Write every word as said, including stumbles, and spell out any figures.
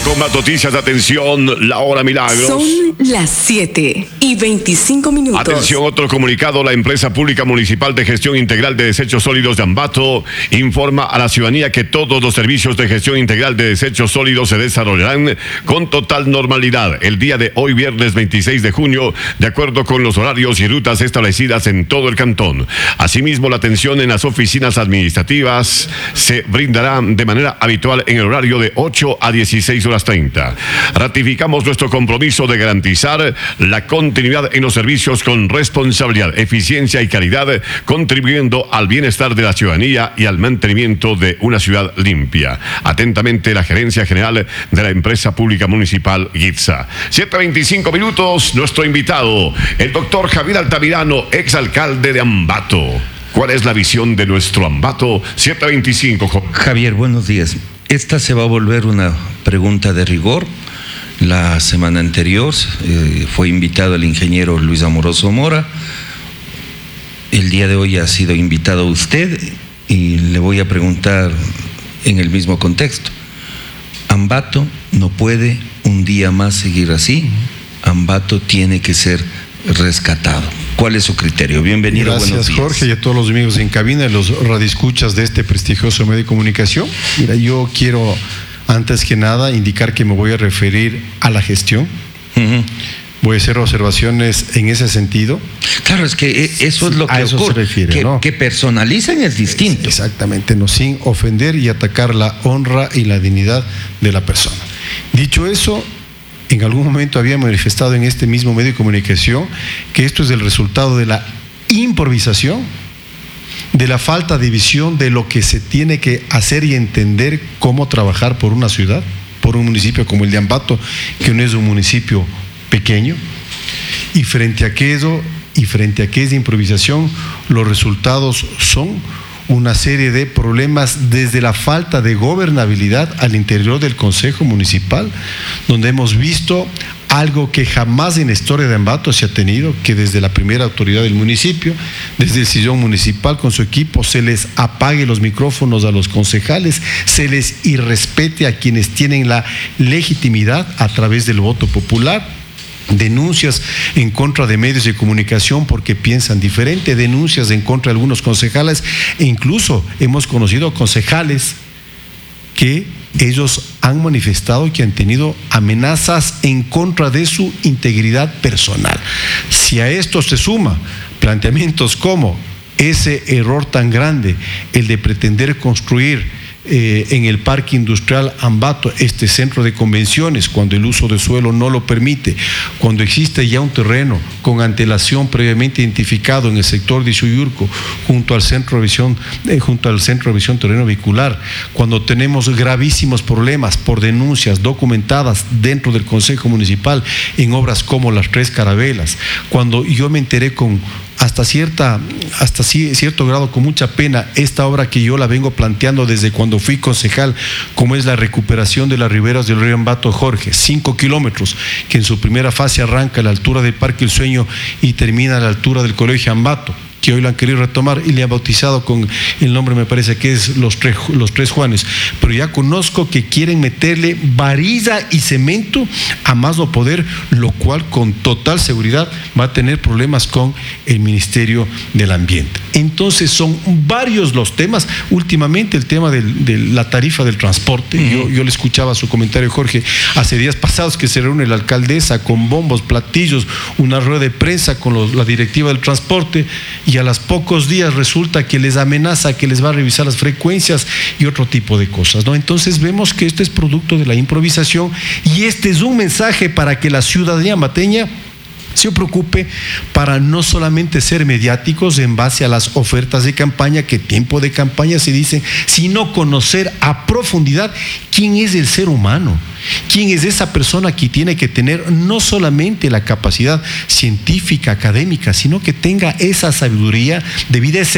con más noticias. Atención, la hora milagros. Son las siete y veinticinco minutos. Atención, otro comunicado. La empresa pública municipal de gestión integral de desechos sólidos de Ambato informa a la ciudadanía que todos los servicios de gestión integral de desechos sólidos se desarrollarán con total normalidad el día de hoy, viernes veintiséis de junio, de acuerdo con los horarios y rutas establecidas en todo el cantón. Asimismo, la atención en las oficinas administrativas se brindará de manera habitual en el horario de ocho a dieciséis horas treinta. Ratificamos nuestro compromiso de garantizar la continuidad en los servicios con responsabilidad, eficiencia y calidad, contribuyendo al bienestar de la ciudadanía y al mantenimiento de una ciudad limpia. Atentamente, la Gerencia General de la Empresa Pública Municipal GITSA. siete veinticinco minutos, nuestro invitado, el doctor Javier Altamirano, exalcalde de Ambato. ¿Cuál es la visión de nuestro Ambato? siete veinticinco. Javier, buenos días. Esta se va a volver una pregunta de rigor. La semana anterior eh, fue invitado el ingeniero Luis Amoroso Mora. El día de hoy ha sido invitado usted y le voy a preguntar en el mismo contexto. Ambato no puede un día más seguir así. Ambato tiene que ser rescatado. ¿Cuál es su criterio? Bienvenido. Gracias, Jorge, y a todos los amigos en cabina y los radioescuchas de este prestigioso medio de comunicación. Mira, yo quiero, antes que nada, indicar que me voy a referir a la gestión. Uh-huh. Voy a hacer observaciones en ese sentido. Claro, es que eso es lo que a eso ocurre. se refiere, que, ¿no? que personalizan es distinto. Exactamente, no, sin ofender y atacar la honra y la dignidad de la persona. Dicho eso, en algún momento había manifestado en este mismo medio de comunicación que esto es el resultado de la improvisación, de la falta de visión de lo que se tiene que hacer y entender cómo trabajar por una ciudad, por un municipio como el de Ambato, que no es un municipio pequeño. Y frente a aquello, y frente a aquella improvisación, los resultados son una serie de problemas desde la falta de gobernabilidad al interior del Consejo Municipal, donde hemos visto algo que jamás en la historia de Ambato se ha tenido, que desde la primera autoridad del municipio, desde el sillón municipal con su equipo, se les apague los micrófonos a los concejales, se les irrespete a quienes tienen la legitimidad a través del voto popular. Denuncias en contra de medios de comunicación porque piensan diferente, denuncias en contra de algunos concejales, e incluso hemos conocido concejales que ellos han manifestado que han tenido amenazas en contra de su integridad personal. Si a esto se suma planteamientos como ese error tan grande, el de pretender construir Eh, en el Parque Industrial Ambato este centro de convenciones, cuando el uso de suelo no lo permite, cuando existe ya un terreno con antelación previamente identificado en el sector de Suyurco, junto al centro de visión, eh, junto al centro de visión terreno vehicular, cuando tenemos gravísimos problemas por denuncias documentadas dentro del Consejo Municipal en obras como las Tres Carabelas, cuando yo me enteré con hasta cierta, hasta cierto grado con mucha pena esta obra que yo la vengo planteando desde cuando fui concejal, como es la recuperación de las riberas del río Ambato Jorge, cinco kilómetros, que en su primera fase arranca a la altura del Parque El Sueño y termina a la altura del Colegio Ambato, que hoy lo han querido retomar y le han bautizado con el nombre, me parece que es los tres, los tres Juanes, pero ya conozco que quieren meterle varilla y cemento a más no poder, lo cual con total seguridad va a tener problemas con el Ministerio del Ambiente. Entonces son varios los temas. Últimamente el tema del, de la tarifa del transporte, uh-huh. yo, yo le escuchaba su comentario, Jorge, hace días pasados que se reúne la alcaldesa con bombos, platillos, una rueda de prensa con los, la directiva del transporte, y a los pocos días resulta que les amenaza que les va a revisar las frecuencias y otro tipo de cosas, ¿no? Entonces vemos que esto es producto de la improvisación y este es un mensaje para que la ciudadanía ambateña se preocupe para no solamente ser mediáticos en base a las ofertas de campaña, que tiempo de campaña se dice, sino conocer a profundidad quién es el ser humano, quién es esa persona que tiene que tener no solamente la capacidad científica, académica, sino que tenga esa sabiduría de vida,